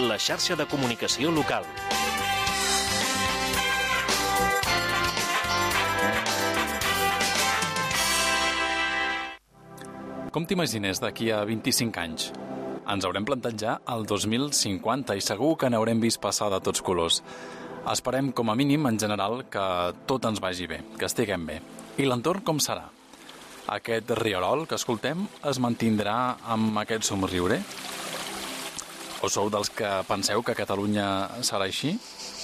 la xarxa de comunicació local. Com t'imagines d'aquí a 25 anys? Ens haurem plantat ja el 2050 i segur que n'haurem vist passar de tots colors. Esperem, com a mínim, en general, que tot ens vagi bé, que estiguem bé. I l'entorn com serà? Aquest rierol que escoltem es mantindrà amb aquest somriure? O sou dels que penseu que Catalunya serà així?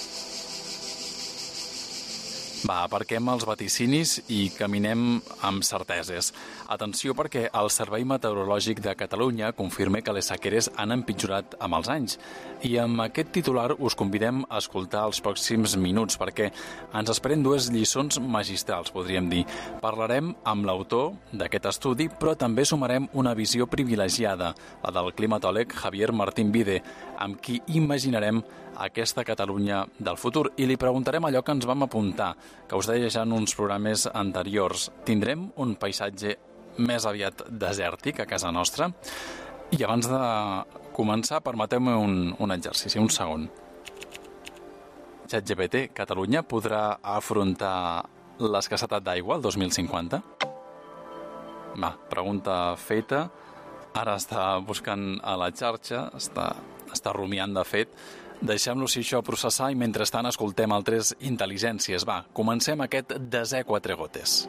Va, aparquem els vaticinis i caminem amb certeses. Atenció, perquè el Servei Meteorològic de Catalunya confirma que les sequeres han empitjorat amb els anys. I amb aquest titular us convidem a escoltar els pròxims minuts, perquè ens esperen dues lliçons magistrals, podríem dir. Parlarem amb l'autor d'aquest estudi, però també sumarem una visió privilegiada, la del climatòleg Javier Martín Vide, amb qui imaginarem aquesta Catalunya del futur. I li preguntarem allò que ens vam apuntar, que us deia ja en uns programes anteriors. Tindrem un paisatge més aviat desèrtic a casa nostra? I abans de començar, permeteu-me un exercici, un segon. ChatGPT, Catalunya podrà afrontar l'escassetat d'aigua el 2050? Va, pregunta feta. Ara està buscant a la xarxa, està rumiant de fet. Deixem-lo si això processar i mentrestant escoltem altres intel·ligències. Va, comencem aquest desè quatre gotes.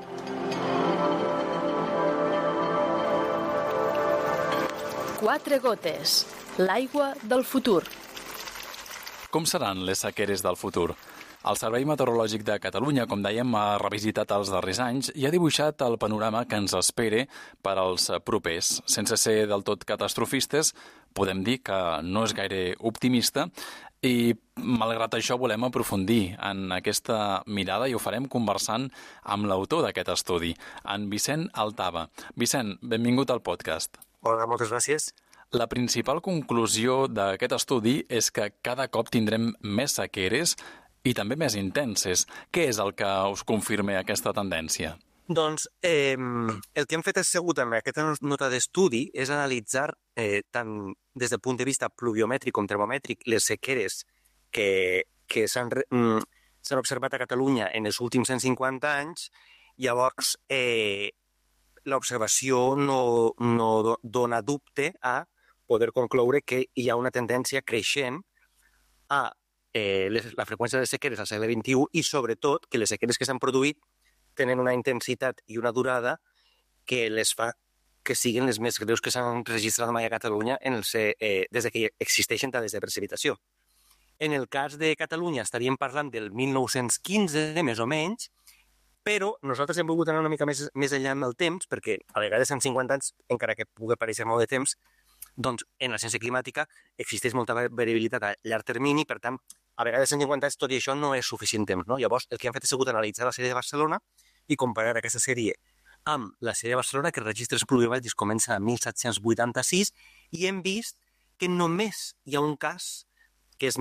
Quatre gotes, l'aigua del futur. Com seran les sequeres del futur? El Servei Meteorològic de Catalunya, com dèiem, ha revisitat els darrers anys i ha dibuixat el panorama que ens espere per als propers. Sense ser del tot catastrofistes, podem dir que no és gaire optimista i, malgrat això, volem aprofundir en aquesta mirada i ho farem conversant amb l'autor d'aquest estudi, en Vicent Altaba. Vicent, benvingut al podcast. Hola, moltes gràcies. La principal conclusió d'aquest estudi és que cada cop tindrem més sequeres i també més intenses. Què és el que us confirma aquesta tendència? Doncs el que hem fet assegut amb aquesta nota d'estudi és analitzar tant des del punt de vista pluviomètric com termomètric les sequeres que s'han observat a Catalunya en els últims 150 anys. Llavors, l'observació no dona dubte a poder concloure que hi ha una tendència creixent a la freqüència de sequeres al segle XXI i, sobretot, que les sequeres que s'han produït tenen una intensitat i una durada que les fa que siguin les més greus que s'han registrat mai a Catalunya des que existeixen dades de precipitació. En el cas de Catalunya estaríem parlant del 1915, més o menys, però nosaltres hem volgut anar una mica més enllà amb el temps, perquè a vegades en 50 anys, encara que pugui paréixer molt de temps, doncs en la ciència climàtica existeix molta variabilitat a llarg termini, per tant, a vegades en 50 anys tot i això no és suficient temps, no? Llavors, el que hem fet ha sigut analitzar la sèrie de Barcelona i comparar aquesta sèrie amb la sèrie de Barcelona, que els registres pluviomètrics comencen a 1786, i hem vist que només hi ha un cas que és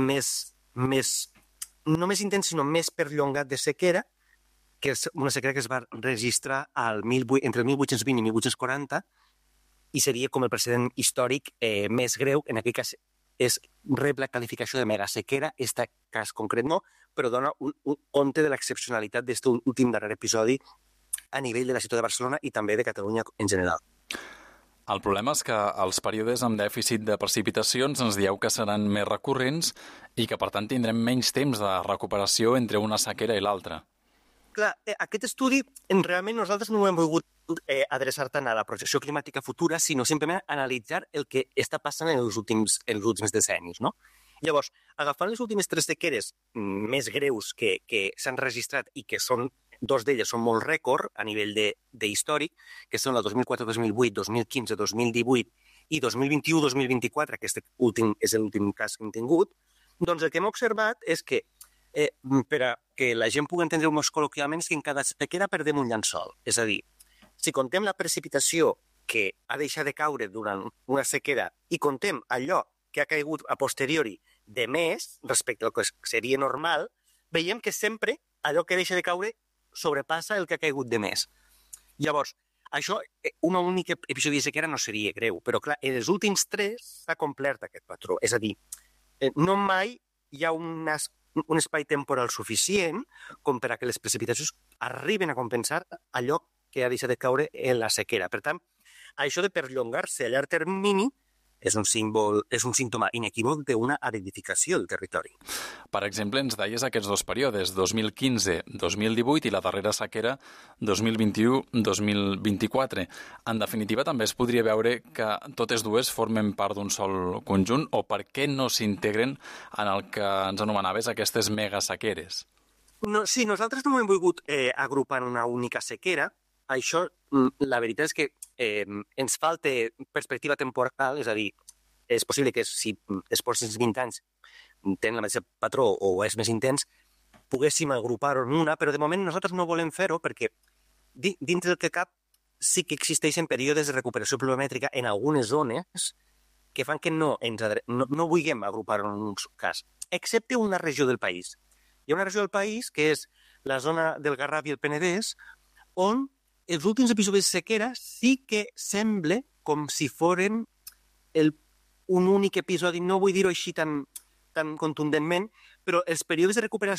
no més intens, sinó més perllongat de sequera, que és una sequera que es va registrar entre el 1820 i 1840, i seria com el precedent històric més greu. En aquell cas rep la qualificació de megasequera, aquest cas concret no, però dona un compte de l'excepcionalitat d'aquest últim darrer episodi a nivell de la ciutat de Barcelona i també de Catalunya en general. El problema és que els períodes amb dèficit de precipitacions ens dieu que seran més recurrents i que, per tant, tindrem menys temps de recuperació entre una sequera i l'altra. Clar, aquest estudi realment nosaltres no ho hem volgut adreçar tant a la projecció climàtica futura, sinó simplement analitzar el que està passant en els últims decennis, no? Llavors, agafant les últimes 3 sequeres més greus que s'han registrat i que dos d'elles són molt rècord a nivell d'històric, que són la 2004-2008, 2015-2018 i 2021-2024, aquest últim és l'últim cas que hem tingut, doncs el que hem observat és que, per a que la gent pugui entendre més col·loquialment, és que en cada sequera perdem un llençol. És a dir, si contem la precipitació que ha deixat de caure durant una sequera i contem allò que ha caigut a posteriori de més respecte al que seria normal, veiem que sempre allò que deixa de caure sobrepassa el que ha caigut de més. Llavors, això, un únic episodi de sequera no seria greu, però clar, en els últims 3 s'ha complert aquest patró. És a dir, no mai hi ha un espai temporal suficient com per a que les precipitacions arriben a compensar allò que ha deixat de caure en la sequera. Per tant, això de perllongar-se a llarg termini és un símptoma inequívoc d'una aridificació del territori. Per exemple, ens deies aquests dos períodes, 2015-2018 i la darrera sequera 2021-2024. En definitiva, també es podria veure que totes dues formen part d'un sol conjunt, o per què no s'integren en el que ens anomenaves aquestes megasequeres? No, sí, nosaltres no ho hem volgut agrupar en una única sequera. Això, la veritat és que ens falta perspectiva temporal, és a dir, és possible que si els pròxims 20 anys tenen el mateix patró o és més intens, poguéssim agrupar-ho en una, però de moment nosaltres no volem fer-ho perquè dins del que cap sí que existeixen períodes de recuperació pluvomètrica en algunes zones que fan que no vulguem agrupar-ho en un cas, excepte una regió del país. Hi ha una regió del país que és la zona del Garraf i el Penedès, on els últims episodis de sequera sí que sembla com si foren un únic episodi, no vull dir-ho així tan contundentment, però els períodes de recuperació